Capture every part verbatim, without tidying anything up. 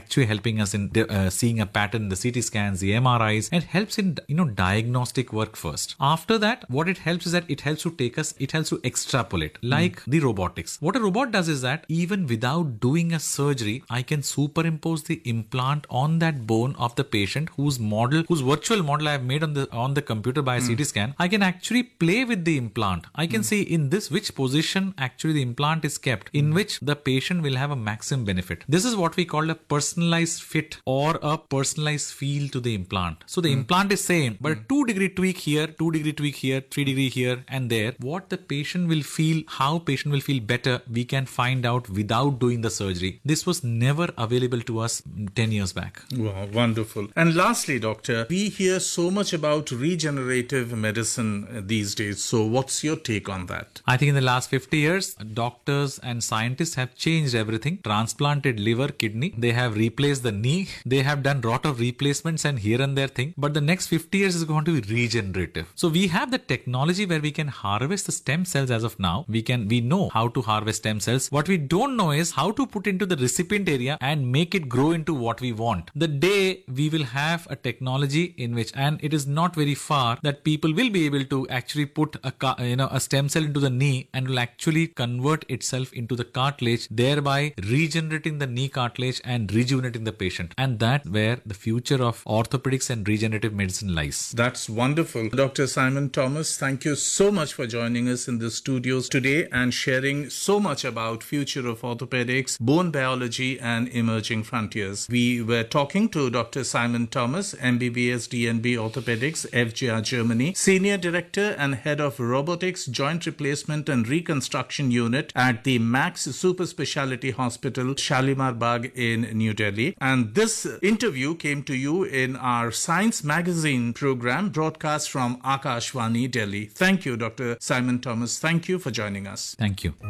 actually helping us in uh, seeing a pattern in the C T scans, the M R Is, and helps in, you know, diagnostic work first. After that, what it helps is that it helps to take us, it helps to extrapolate, like mm. the robotics. What a robot does is that even without doing a surgery, I can superimpose the implant on that bone of the patient whose model, whose virtual model I have made on the on the computer by a mm. C T scan. I can actually play with the implant. I can mm. see in this which position actually the implant is kept, in which the patient will have a maximum benefit. This is what we call a personalized fit or a personalized feel to the implant. So the mm. implant is same, but mm. two degree tweak here, two degree tweak here, three degree here and there. What the patient will feel, how patient will feel better, we can find out without doing the surgery. This was never available to us ten years back. Wow, wonderful. And lastly, doctor, we hear so much about regenerative medicine these days. So what's your take on that? I think in the last fifty years, doctors and scientists have changed everything. Transplanted liver, kidney. They have replaced the knee. They have done lot of replacements and here and there thing. But the next fifty years is going to be regenerative. So we have the technology where we can harvest the stem cells as of now. We can, we know how to harvest stem cells. What we don't know is how to put into the recipient area and make it grow into what we want. The day we will have a technology in which, and it is not very far, that people will be able to actually put a, you know, a stem cell into the knee and will actually convert itself into the cartilage, thereby regenerating the knee cartilage and rejuvenating the patient. And that's where the future of orthopedics and regenerative medicine lies. That's wonderful. Doctor Simon Thomas, thank you so much for joining us in the studios today and sharing so much about future of orthopedics, bone biology and emerging frontiers. We were talking to Doctor Simon Thomas, M B B S D N B Orthopedics, F G R Germany, Senior Director and Head of Robotics, Joint Replacement and Reconstruction Unit at the Max Super Speciality Hospital, Shalimar Bagh in New Delhi. And this interview came to you in our Science Magazine program broadcast from Akashvani, Delhi. Thank you, Doctor Simon Thomas. Thank you for joining us. Thank you.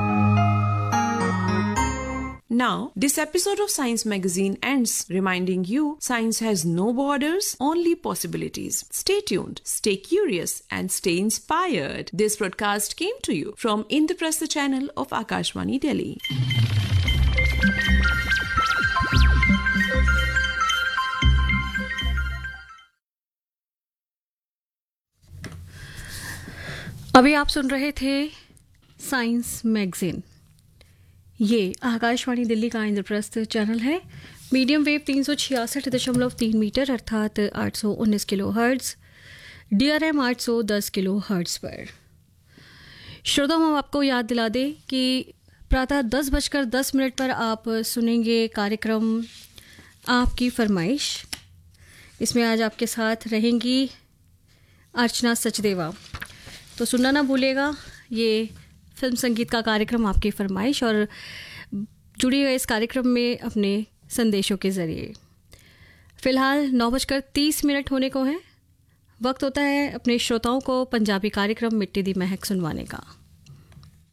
Now, this episode of Science Magazine ends, reminding you science has no borders, only possibilities. Stay tuned, stay curious, and stay inspired. This broadcast came to you from Indraprastha channel of Akashvani, Delhi. अभी आप सुन रहे थे science magazine. ये आकाशवाणी दिल्ली का Indraprastha channel है। Medium wave तीन सौ छियासठ दशमलव तीन मीटर अर्थात आठ सौ उन्नीस kilo hertz, D R M आठ सौ दस किलो हर्ट्ज पर। श्रोताओं, हम आपको याद दिला दें कि प्रातः दस बजकर दस मिनट पर आप सुनेंगे कार्यक्रम आपकी फरमाइश। इसमें आज आपके साथ रहेंगी अर्चना सचदेवा। तो सुनना ना भूलिएगा ये फिल्म संगीत का कार्यक्रम आपकी फरमाइश, और जुड़िए इस कार्यक्रम में अपने संदेशों के ज़रिए। फ़िलहाल नौ बजकर तीस मिनट होने को है। वक्त होता है अपने श्रोताओं को पंजाबी कार्यक्रम मिट्टी दी महक सुनवाने का।